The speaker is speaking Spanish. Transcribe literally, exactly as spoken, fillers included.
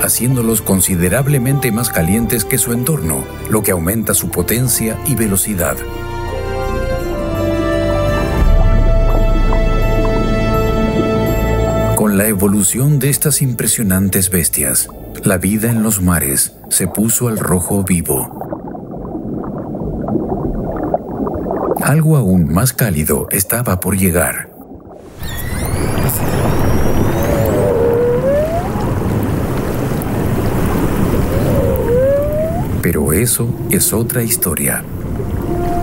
haciéndolos considerablemente más calientes que su entorno, lo que aumenta su potencia y velocidad. Con la evolución de estas impresionantes bestias, la vida en los mares se puso al rojo vivo. Algo aún más cálido estaba por llegar. Pero eso es otra historia.